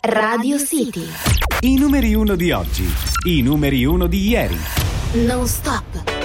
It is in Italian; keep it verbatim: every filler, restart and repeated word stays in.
Radio City. I numeri uno di oggi, i numeri uno di ieri. Non stop.